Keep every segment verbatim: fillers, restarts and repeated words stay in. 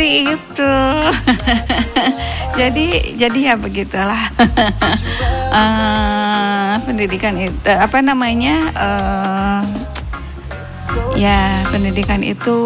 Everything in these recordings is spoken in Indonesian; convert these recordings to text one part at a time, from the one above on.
seperti itu. jadi jadi ya begitulah. uh, pendidikan itu apa namanya? Uh, ya pendidikan itu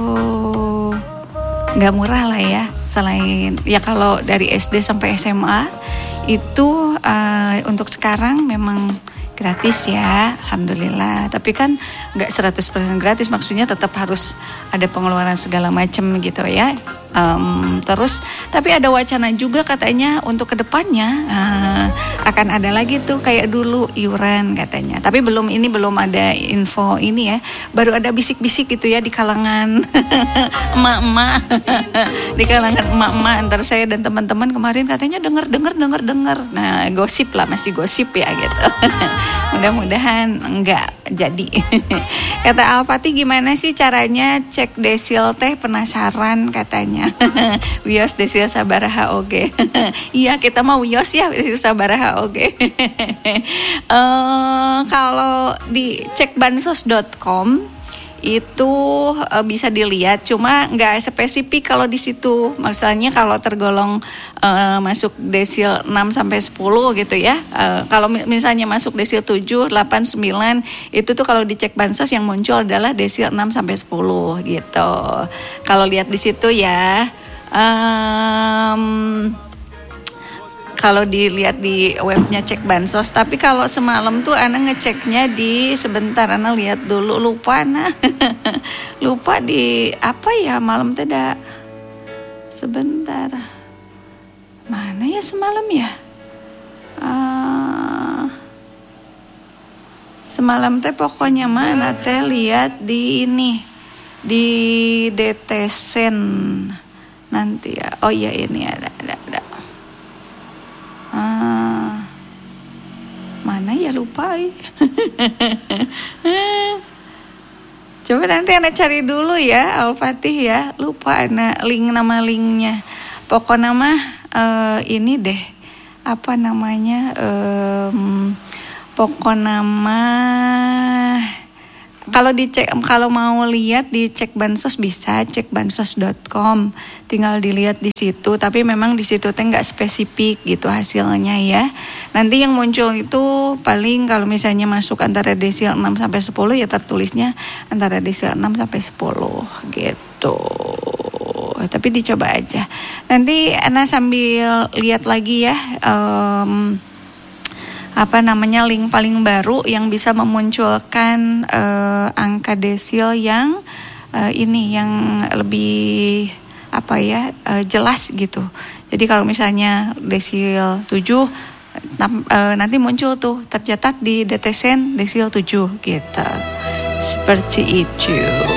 nggak murah lah ya. Selain ya kalau dari S D sampai S M A itu uh, untuk sekarang memang gratis ya, alhamdulillah. Tapi kan nggak seratus persen gratis, maksudnya tetap harus ada pengeluaran segala macam gitu ya. Um, terus tapi ada wacana juga katanya untuk kedepannya uh, akan ada lagi tuh kayak dulu iuran katanya. Tapi belum ini belum ada info ini ya. Baru ada bisik-bisik gitu ya di kalangan emak-emak, di kalangan emak-emak antar saya dan teman-teman kemarin katanya dengar dengar dengar dengar. Nah gosip lah, masih gosip ya gitu. Mudah-mudahan enggak jadi. Kata Al-Fatih, gimana sih caranya cek desil teh, penasaran katanya. Wios desil sabaraha oge. Iya kita mau wios ya desil sabaraha oge. uh, Kalau di cek bansos dot com itu uh, bisa dilihat, cuma nggak spesifik kalau di situ. Misalnya kalau tergolong uh, masuk desil enam sampai sepuluh gitu ya. Uh, kalau misalnya masuk desil tujuh, delapan, sembilan itu tuh kalau dicek bansos yang muncul adalah desil enam sampai sepuluh gitu. Kalau lihat di situ ya. Um, Kalau dilihat di webnya cek bansos, tapi kalau semalam tuh Ana ngeceknya di sebentar, Ana lihat dulu, lupa Ana. Lupa di apa ya malam tidak sebentar. Mana ya semalam ya? Uh, semalam teh pokoknya mana teh lihat di ini di Detesen nanti ya. Oh iya ini ada ada ada. Ah, mana ya lupa ya. Coba nanti Anda cari dulu ya Al-Fatih ya. Lupa Anda link nama linknya. Pokok nama uh, ini deh. Apa namanya? Um, pokok nama. Kalau dicek, kalau mau lihat di cek bansos bisa cek bansos dot com, tinggal dilihat di situ. Tapi memang di situ teh nggak spesifik gitu hasilnya ya. Nanti yang muncul itu paling kalau misalnya masuk antara desil enam sampai sepuluh ya tertulisnya antara desil enam sampai sepuluh gitu. Tapi dicoba aja. Nanti Ana sambil lihat lagi ya. Um, apa namanya link paling baru yang bisa memunculkan uh, angka desil yang uh, ini yang lebih apa ya uh, jelas gitu. Jadi kalau misalnya desil tujuh tam, uh, nanti muncul tuh tercatat di Detesen desil tujuh gitu. Seperti itu.